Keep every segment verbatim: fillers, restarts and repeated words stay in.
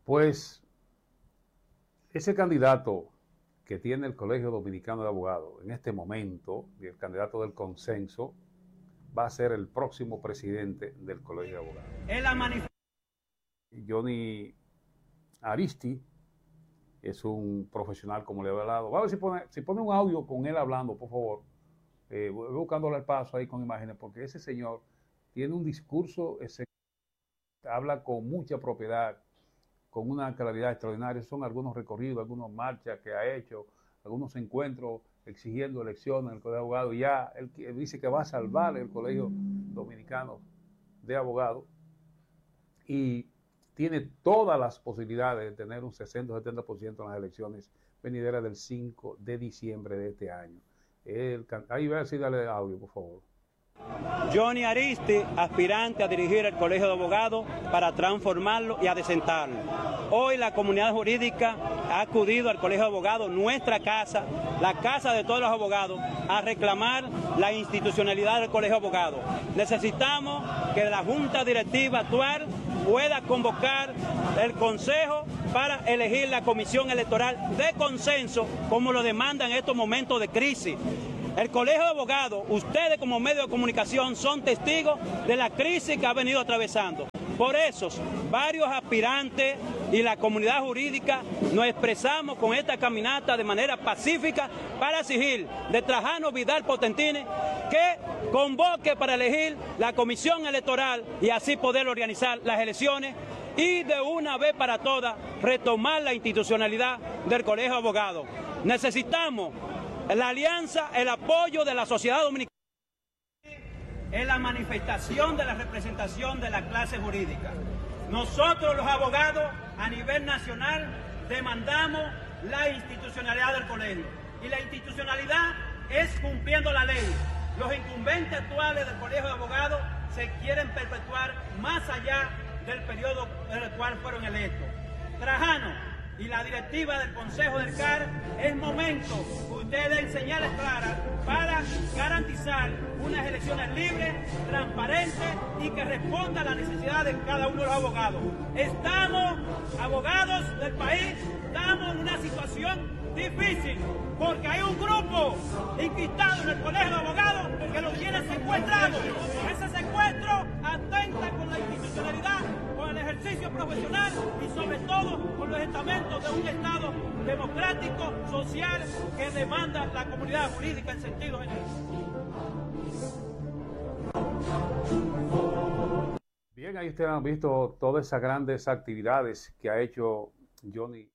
Pues ese candidato que tiene el Colegio Dominicano de Abogados en este momento, el candidato del consenso, va a ser el próximo presidente del Colegio de Abogados. Es la manif- Johnny Aristi es un profesional, como le he hablado. Vamos a ver si pone, si pone un audio con él hablando, por favor. Eh, voy buscándole el paso ahí con imágenes, porque ese señor tiene un discurso, ese, habla con mucha propiedad, con una claridad extraordinaria. Son algunos recorridos, algunas marchas que ha hecho, algunos encuentros exigiendo elecciones en el Colegio de Abogados. Ya él, él dice que va a salvar el Colegio Dominicano de Abogados y tiene todas las posibilidades de tener un sesenta o setenta por ciento en las elecciones venideras del cinco de diciembre de este año. El, ahí va a decir, dale audio, por favor. Johnny Aristi, aspirante a dirigir el Colegio de Abogados para transformarlo y adecentarlo. Hoy la comunidad jurídica ha acudido al Colegio de Abogados, nuestra casa, la casa de todos los abogados, a reclamar la institucionalidad del Colegio de Abogados. Necesitamos que la Junta Directiva actual pueda convocar el Consejo para elegir la comisión electoral de consenso, como lo demanda en estos momentos de crisis. El Colegio de Abogados, ustedes como medio de comunicación son testigos de la crisis que ha venido atravesando. Por eso, varios aspirantes y la comunidad jurídica nos expresamos con esta caminata de manera pacífica para exigir de Trajano Vidal Potentini que convoque para elegir la comisión electoral y así poder organizar las elecciones y de una vez para todas retomar la institucionalidad del Colegio de Abogados. Necesitamos la alianza, el apoyo de la sociedad dominicana. Es la manifestación de la representación de la clase jurídica. Nosotros los abogados a nivel nacional demandamos la institucionalidad del colegio. Y la institucionalidad es cumpliendo la ley. Los incumbentes actuales del Colegio de Abogados se quieren perpetuar más allá del periodo en el cual fueron electos. Trajano y la directiva del Consejo del C A R, es momento que ustedes den señales claras para garantizar unas elecciones libres, transparentes y que respondan a las necesidades de cada uno de los abogados. Estamos, abogados del país, estamos en una situación difícil porque hay un grupo inquistado en el Colegio de Abogados que lo tiene secuestrado. Ese secuestro atenta con la institucionalidad, con el ejercicio profesional y sobre todo con los estamentos de un Estado democrático, social, que demanda la comunidad jurídica en sentido general. Bien, ahí ustedes han visto todas esas grandes actividades que ha hecho Johnny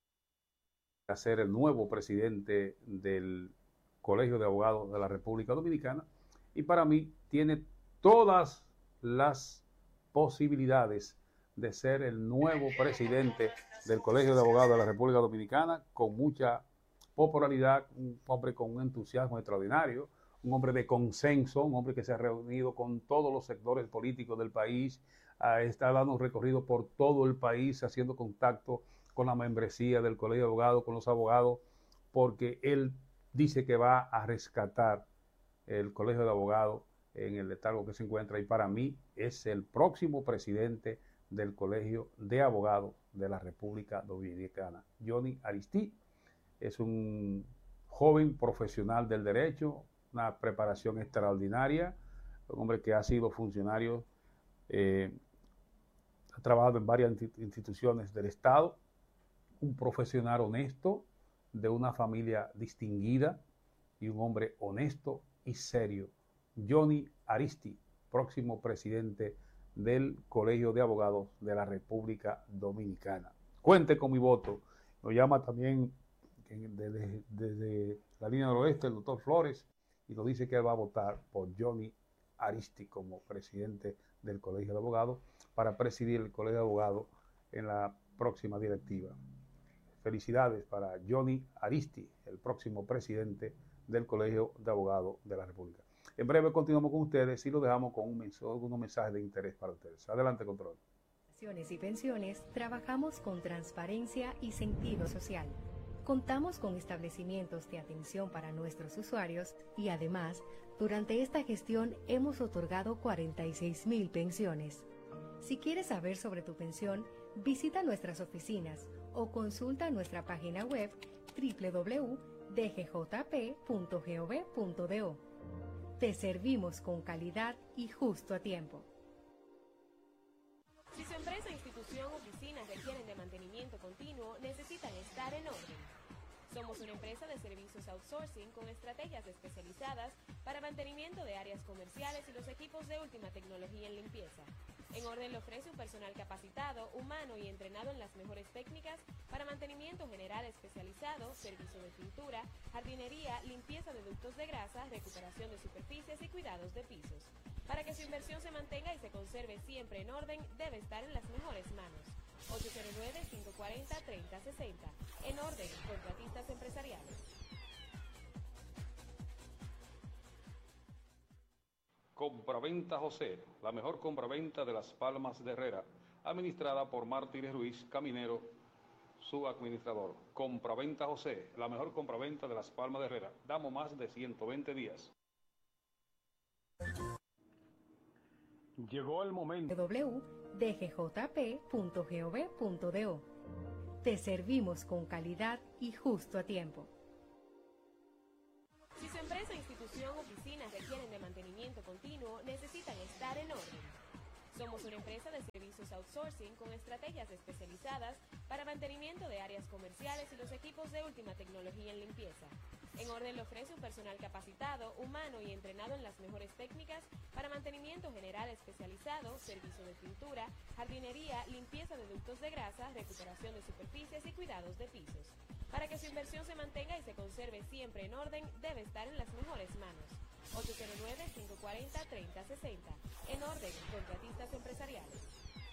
a ser el nuevo presidente del Colegio de Abogados de la República Dominicana, y para mí tiene todas las posibilidades de ser el nuevo presidente del Colegio de Abogados de la República Dominicana, con mucha popularidad, un hombre con un entusiasmo extraordinario, un hombre de consenso, un hombre que se ha reunido con todos los sectores políticos del país, está dando un recorrido por todo el país, haciendo contacto con la membresía del Colegio de Abogados, con los abogados, porque él dice que va a rescatar el Colegio de Abogados en el letargo que se encuentra, y para mí es el próximo presidente del Colegio de Abogados de la República Dominicana. Johnny Aristi es un joven profesional del derecho, una preparación extraordinaria, un hombre que ha sido funcionario, eh, ha trabajado en varias instituciones del Estado, un profesional honesto, de una familia distinguida y un hombre honesto y serio. Johnny Aristi, próximo presidente del Colegio de Abogados de la República Dominicana. Cuente con mi voto. Nos llama también desde, desde la línea del oeste el doctor Flores y nos dice que él va a votar por Johnny Aristi como presidente del Colegio de Abogados para presidir el Colegio de Abogados en la próxima directiva. Felicidades para Johnny Aristi, el próximo presidente del Colegio de Abogados de la República. En breve continuamos con ustedes y lo dejamos con un mensaje, algunos mensajes de interés para ustedes. Adelante, control. Y pensiones, trabajamos con transparencia y sentido social. Contamos con establecimientos de atención para nuestros usuarios y además, durante esta gestión hemos otorgado cuarenta y seis mil pensiones. Si quieres saber sobre tu pensión, visita nuestras oficinas o consulta nuestra página web doble u doble u doble u punto d g j p punto gov punto do. Te servimos con calidad y justo a tiempo. Si su empresa, institución o oficina requieren de mantenimiento continuo, necesitan estar en orden. Somos una empresa de servicios outsourcing con estrategias especializadas para mantenimiento de áreas comerciales y los equipos de última tecnología en limpieza. En Orden le ofrece un personal capacitado, humano y entrenado en las mejores técnicas para mantenimiento general especializado, servicio de pintura, jardinería, limpieza de ductos de grasa, recuperación de superficies y cuidados de pisos. Para que su inversión se mantenga y se conserve siempre en orden, debe estar en las mejores manos. ocho cero nueve, cinco cuatro cero, tres cero seis cero. En Orden, contratistas empresariales. Compraventa José, la mejor compraventa de Las Palmas de Herrera, administrada por Mártires Ruiz Caminero, su administrador. Compraventa José, la mejor compraventa de Las Palmas de Herrera. Damos más de ciento veinte días. Llegó el momento. doble u doble u doble u punto d g j p punto gov punto do. Te servimos con calidad y justo a tiempo. Si su empresa, institución o oficina requieren de mantenimiento continuo, necesitan estar en orden. Somos una empresa de servicios outsourcing con estrategias especializadas para mantenimiento de áreas comerciales y los equipos de última tecnología en limpieza. En Orden le ofrece un personal capacitado, humano y entrenado en las mejores técnicas para mantenimiento general especializado, servicio de pintura, jardinería, limpieza de ductos de grasa, recuperación de superficies y cuidados de pisos. Para que su inversión se mantenga y se conserve siempre en orden, debe estar en las mejores manos. ocho cero nueve, cinco cuatro cero, tres cero seis cero. En Orden, contratistas empresariales.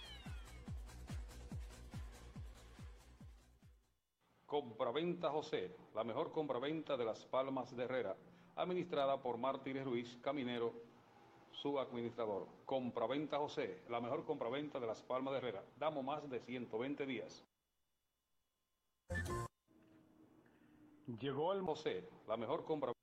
Compraventa José, la mejor compraventa de Las Palmas de Herrera, administrada por Mártires Ruiz Caminero, su administrador. Compraventa José, la mejor compraventa de Las Palmas de Herrera. Damos más de ciento veinte días. Llegó el José, la mejor compraventa.